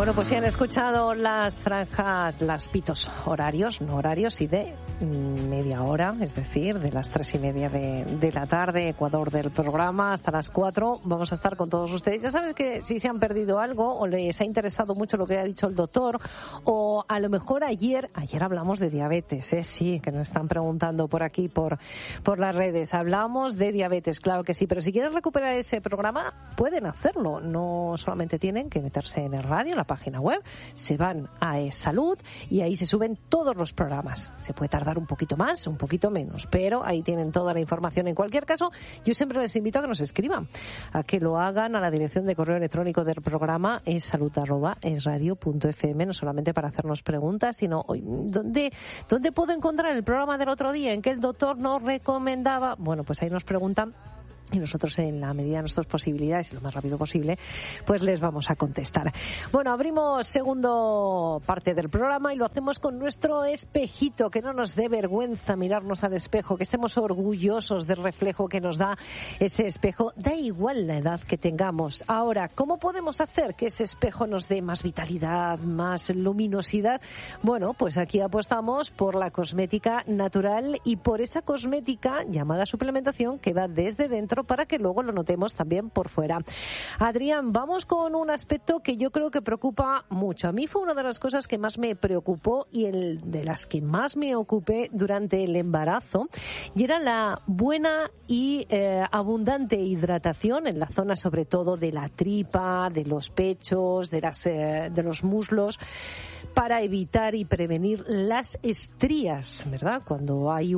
Bueno, pues si han escuchado las franjas, las pitos horarios, no horarios, y de media hora, es decir, de las 3:30 de la tarde, Ecuador del programa, hasta las 4, vamos a estar con todos ustedes. Ya sabes que si se han perdido algo o les ha interesado mucho lo que ha dicho el doctor, o a lo mejor ayer hablamos de diabetes, sí, que nos están preguntando por aquí, por las redes, hablamos de diabetes, claro que sí, pero si quieren recuperar ese programa, pueden hacerlo, no solamente tienen que meterse en el radio, en la página web, se van a eSalud y ahí se suben todos los programas. Se puede tardar un poquito más, un poquito menos, pero ahí tienen toda la información. En cualquier caso, yo siempre les invito a que nos escriban, a que lo hagan a la dirección de correo electrónico del programa esalud@esradio.fm, no solamente para hacernos preguntas, sino ¿dónde puedo encontrar el programa del otro día en que el doctor nos recomendaba? Bueno, pues ahí nos preguntan. Y nosotros, en la medida de nuestras posibilidades y lo más rápido posible, pues les vamos a contestar. Bueno, abrimos segundo parte del programa y lo hacemos con nuestro espejito. Que no nos dé vergüenza mirarnos al espejo, que estemos orgullosos del reflejo que nos da ese espejo. Da igual la edad que tengamos. Ahora, ¿cómo podemos hacer que ese espejo nos dé más vitalidad, más luminosidad? Bueno, pues aquí apostamos por la cosmética natural y por esa cosmética llamada suplementación que va desde dentro para que luego lo notemos también por fuera. Adrián, vamos con un aspecto que yo creo que preocupa mucho. A mí fue una de las cosas que más me preocupó y de las que más me ocupé durante el embarazo, y era la buena y abundante hidratación en la zona, sobre todo de la tripa, de los pechos, de los muslos, para evitar y prevenir las estrías, ¿verdad? Cuando hay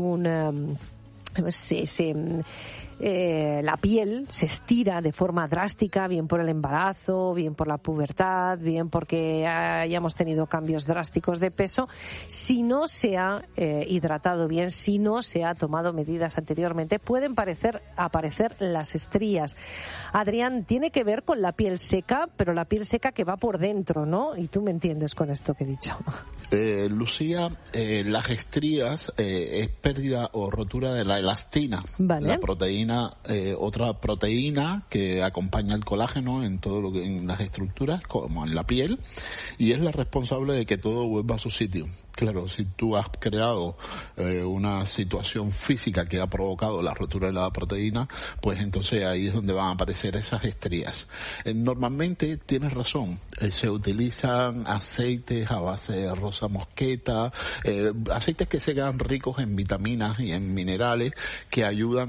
la piel se estira de forma drástica, bien por el embarazo, bien por la pubertad, bien porque hayamos tenido cambios drásticos de peso. Si no se ha hidratado bien, si no se ha tomado medidas anteriormente, pueden aparecer las estrías. Adrián, tiene que ver con la piel seca, pero la piel seca que va por dentro, ¿no? Y tú me entiendes con esto que he dicho. Lucía, las estrías es pérdida o rotura de la elastina, ¿vale? La proteína, otra proteína que acompaña el colágeno en todo lo que en las estructuras, como en la piel, y es la responsable de que todo vuelva a su sitio. Claro, si tú has creado una situación física que ha provocado la rotura de la proteína, pues entonces ahí es donde van a aparecer esas estrías. Normalmente tienes razón, se utilizan aceites a base de rosa mosqueta, aceites que se quedan ricos en vitaminas y en minerales que ayudan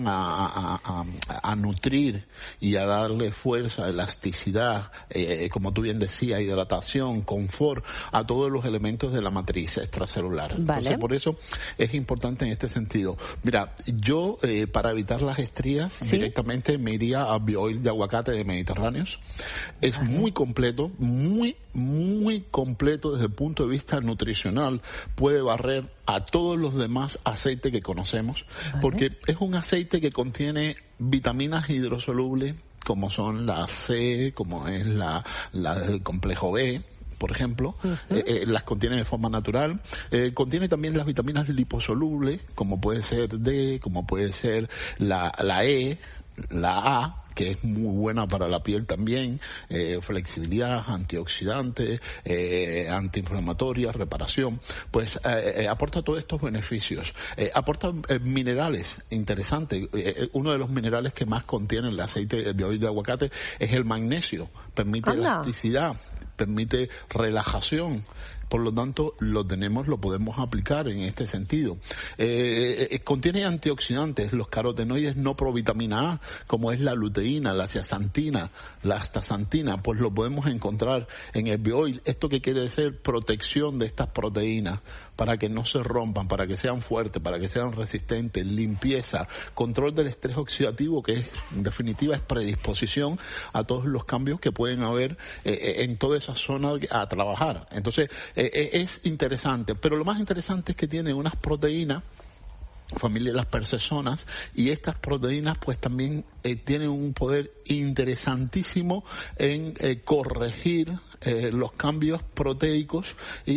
a nutrir y a darle fuerza, elasticidad, como tú bien decías, hidratación, confort a todos los elementos de la matriz extracelular. Vale. Entonces, por eso es importante en este sentido. Mira, yo para evitar las estrías, ¿sí?, directamente me iría a Bioil de aguacate de Mediterráneos. Es muy completo, muy completo desde el punto de vista nutricional. Puede barrer a todos los demás aceites que conocemos, porque es un aceite que contiene vitaminas hidrosolubles, como son la C, como es la del complejo B, por ejemplo, las contiene de forma natural. Contiene también las vitaminas liposolubles, como puede ser D, como puede ser la E, la A, que es muy buena para la piel también, flexibilidad, antioxidante, antiinflamatoria, reparación, pues aporta todos estos beneficios. Aporta minerales interesantes. Uno de los minerales que más contiene el aceite de oil de aguacate es el magnesio. Permite elasticidad, permite relajación. Por lo tanto, lo podemos aplicar en este sentido. Contiene antioxidantes, los carotenoides no provitamina A, como es la luteína, la zeaxantina, la astaxantina, pues lo podemos encontrar en el Bioil. ¿Esto qué quiere decir? Protección de estas proteínas, para que no se rompan, para que sean fuertes, para que sean resistentes, limpieza, control del estrés oxidativo, que en definitiva es predisposición a todos los cambios que pueden haber en toda esa zona a trabajar. Entonces, es interesante, pero lo más interesante es que tiene unas proteínas familia de las percesonas, y estas proteínas pues también tienen un poder interesantísimo en corregir los cambios proteicos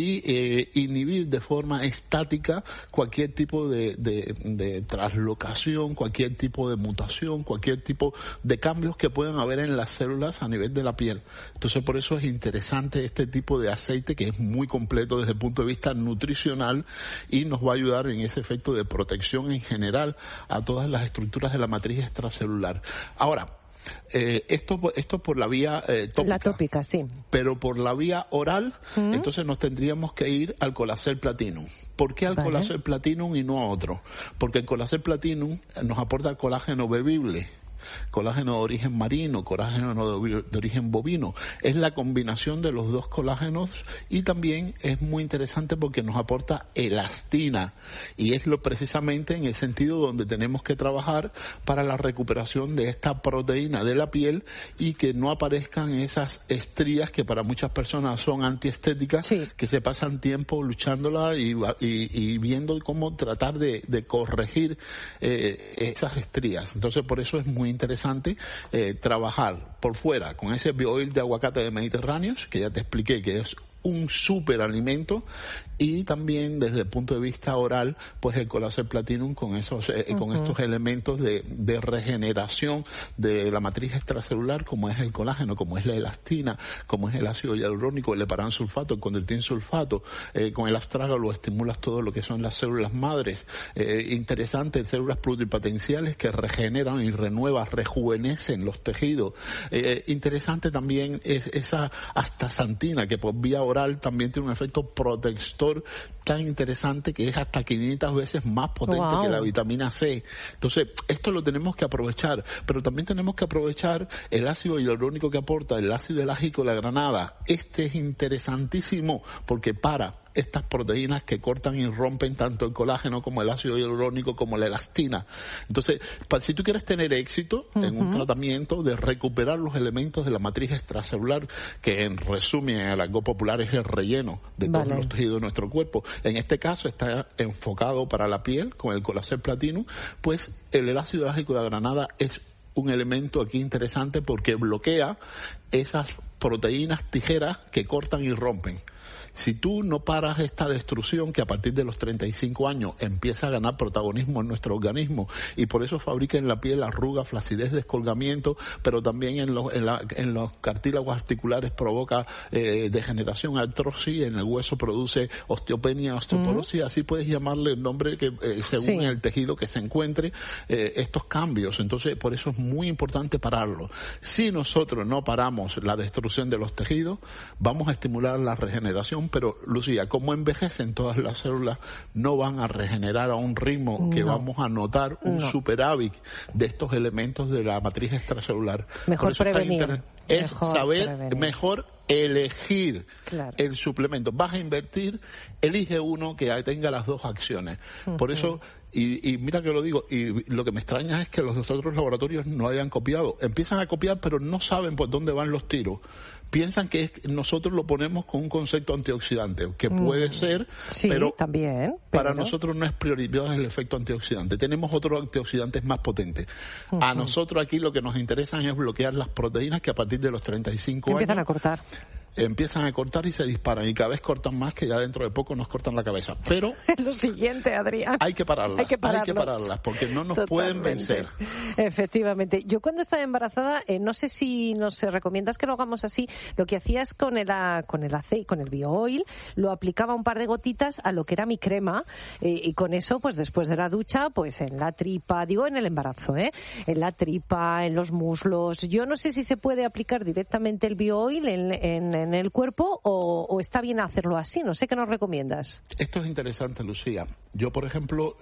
y inhibir de forma estática cualquier tipo de traslocación, cualquier tipo de mutación, cualquier tipo de cambios que puedan haber en las células a nivel de la piel. Entonces por eso es interesante este tipo de aceite, que es muy completo desde el punto de vista nutricional y nos va a ayudar en ese efecto de protección en general a todas las estructuras de la matriz extracelular. Ahora, esto por la vía tópica. La tópica, sí. Pero por la vía oral, entonces nos tendríamos que ir al Colacel Platinum. ¿Por qué al Colacel Platinum y no a otro? Porque el Colacel Platinum nos aporta colágeno bebible, colágeno de origen marino, colágeno de origen bovino. Es la combinación de los dos colágenos, y también es muy interesante porque nos aporta elastina, y es precisamente en el sentido donde tenemos que trabajar para la recuperación de esta proteína de la piel y que no aparezcan esas estrías que para muchas personas son antiestéticas, que se pasan tiempo luchándola y viendo cómo tratar de corregir esas estrías. Entonces por eso es muy interesante trabajar por fuera con ese BioOil de aguacate de Mediterráneos, que ya te expliqué que es un súper alimento, y también desde el punto de vista oral, pues el Colacel Platinum con esos con estos elementos de regeneración de la matriz extracelular, como es el colágeno, como es la elastina, como es el ácido hialurónico, el heparansulfato, el condroitinsulfato. Con el astrágalo estimulas todo lo que son las células madres, interesantes, células pluripotenciales que regeneran y renuevan, rejuvenecen los tejidos. Interesante también es esa astaxantina, que por vía oral también tiene un efecto protector tan interesante, que es hasta 500 veces más potente que la vitamina C. Entonces, esto lo tenemos que aprovechar, pero también tenemos que aprovechar el ácido hialurónico que aporta el ácido elágico de la granada. Este es interesantísimo porque para estas proteínas que cortan y rompen tanto el colágeno como el ácido hialurónico como la elastina. Entonces, si tú quieres tener éxito en un tratamiento de recuperar los elementos de la matriz extracelular, que en resumen, en el argot popular, es el relleno de todos los tejidos de nuestro cuerpo, en este caso está enfocado para la piel con el Colacel Platinum, pues el ácido elágico de la granada es un elemento aquí interesante porque bloquea esas proteínas tijeras que cortan y rompen. Si tú no paras esta destrucción, que a partir de los 35 años empieza a ganar protagonismo en nuestro organismo, y por eso fabrica en la piel arrugas, flacidez, descolgamiento, pero también en los cartílagos articulares provoca degeneración, artrosis, en el hueso produce osteopenia, osteoporosis, así puedes llamarle el nombre que según el tejido que se encuentre, estos cambios. Entonces, por eso es muy importante pararlo. Si nosotros no paramos la destrucción de los tejidos, vamos a estimular la regeneración, pero Lucía, como envejecen todas las células, no van a regenerar a un ritmo que vamos a notar un superávit de estos elementos de la matriz extracelular. Mejor prevenir. Es saber mejor elegir el suplemento. Vas a invertir, elige uno que tenga las dos acciones. Por eso, y mira que lo digo, y lo que me extraña es que los otros laboratorios no hayan copiado. Empiezan a copiar, pero no saben por dónde van los tiros. Piensan que nosotros lo ponemos con un concepto antioxidante, que puede ser, pero también, para nosotros no es prioridad el efecto antioxidante. Tenemos otros antioxidantes más potentes. A nosotros aquí lo que nos interesa es bloquear las proteínas que a partir de los 35 empiezan a cortar. Empiezan a cortar y se disparan, y cada vez cortan más, que ya dentro de poco nos cortan la cabeza. Pero es lo siguiente, Adrián. Hay que pararlas porque no nos pueden vencer. Efectivamente. Yo cuando estaba embarazada, no sé si nos recomiendas que lo hagamos así, lo que hacías con el aceite, con el BioOil, lo aplicaba un par de gotitas a lo que era mi crema, y con eso, pues después de la ducha, pues en la tripa, digo en el embarazo, en la tripa, en los muslos. Yo no sé si se puede aplicar directamente el BioOil en el cuerpo o está bien hacerlo así. No sé, ¿qué nos recomiendas? Esto es interesante, Lucía. Yo, por ejemplo,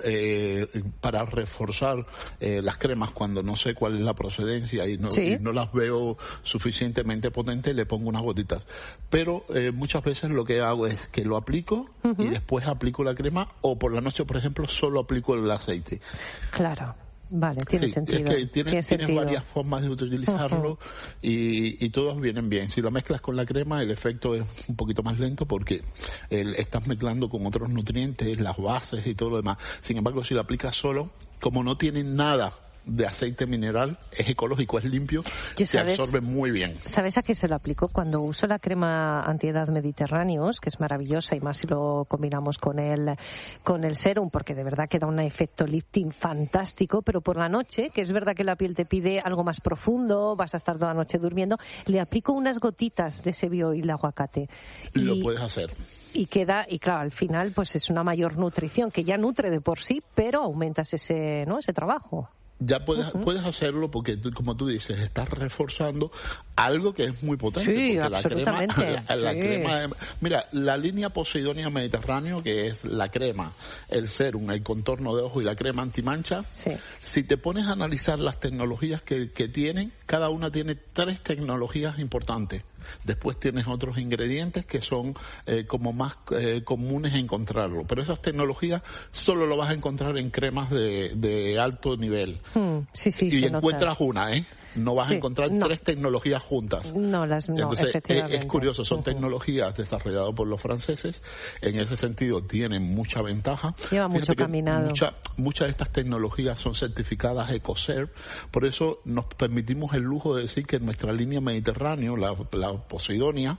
para reforzar las cremas, cuando no sé cuál es la procedencia y no las veo suficientemente potentes, le pongo unas gotitas. Pero muchas veces lo que hago es que lo aplico y después aplico la crema, o por la noche, por ejemplo, solo aplico el aceite. Claro. Vale, tiene sentido. Es que tienes varias formas de utilizarlo y todos vienen bien. Si lo mezclas con la crema, el efecto es un poquito más lento porque estás mezclando con otros nutrientes, las bases y todo lo demás. Sin embargo, si lo aplicas solo, como no tiene nada de aceite mineral, es ecológico, es limpio, se absorbe muy bien. ¿Sabes a qué se lo aplico? Cuando uso la crema antiedad Mediterráneos, que es maravillosa y más si lo combinamos con el serum, porque de verdad que da un efecto lifting fantástico, pero por la noche, que es verdad que la piel te pide algo más profundo, vas a estar toda la noche durmiendo, le aplico unas gotitas de ese bioil aguacate. Lo puedes hacer. Y claro, al final pues es una mayor nutrición, que ya nutre de por sí, pero aumentas ese trabajo. Ya puedes hacerlo porque, como tú dices, estás reforzando algo que es muy potente. Sí, porque absolutamente. La crema, mira, la línea Posidonia Mediterráneo, que es la crema, el serum, el contorno de ojo y la crema antimancha, si te pones a analizar las tecnologías que tienen, cada una tiene 3 tecnologías importantes. Después tienes otros ingredientes que son como más comunes encontrarlo. Pero esas tecnologías solo lo vas a encontrar en cremas de alto nivel. Y encuentras una, no vas a encontrar 3 tecnologías juntas. Entonces, es curioso, son tecnologías desarrolladas por los franceses. En ese sentido, tienen mucha ventaja. Lleva mucho caminado. Muchas de estas tecnologías son certificadas EcoCert. Por eso nos permitimos el lujo de decir que nuestra línea Mediterráneo, la Posidonia,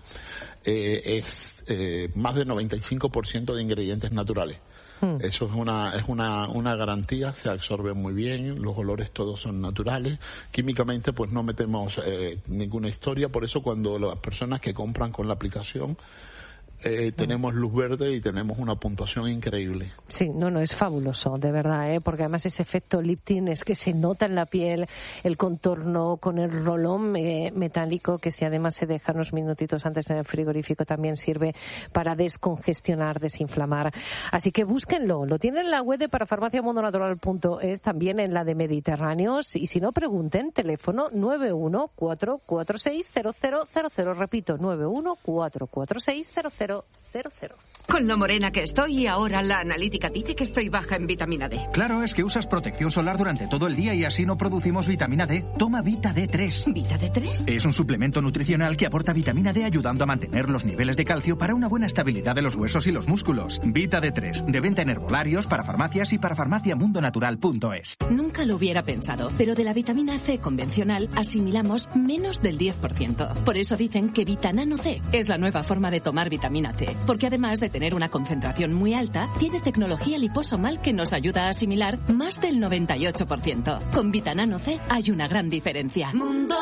es más del 95% de ingredientes naturales. Eso es una garantía, se absorbe muy bien, los olores todos son naturales, químicamente pues no metemos ninguna historia, por eso cuando las personas que compran con la aplicación tenemos luz verde y tenemos una puntuación increíble. Sí, es fabuloso, de verdad, porque además ese efecto lifting es que se nota en la piel, el contorno con el rolón metálico, que si además se deja unos minutitos antes en el frigorífico también sirve para descongestionar, desinflamar. Así que búsquenlo, lo tienen en la web de parafarmaciamundonatural.es, también en la de Mediterráneos, y si no pregunten, teléfono 914460000, repito, 914460000. Con lo morena que estoy y ahora la analítica dice que estoy baja en vitamina D. Claro, es que usas protección solar durante todo el día y así no producimos vitamina D. Toma Vita D3. ¿Vita D3? Es un suplemento nutricional que aporta vitamina D ayudando a mantener los niveles de calcio para una buena estabilidad de los huesos y los músculos. Vita D3, de venta en herbolarios, para farmacias y para farmaciamundonatural.es. Nunca lo hubiera pensado, pero de la vitamina C convencional asimilamos menos del 10%. Por eso dicen que Vitanano C es la nueva forma de tomar vitamina C, porque además de tener una concentración muy alta, tiene tecnología liposomal que nos ayuda a asimilar más del 98%. Con Vitanano C hay una gran diferencia. Mundo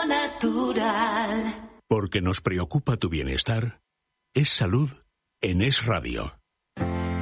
Natural. Porque nos preocupa tu bienestar, es salud en Es Radio.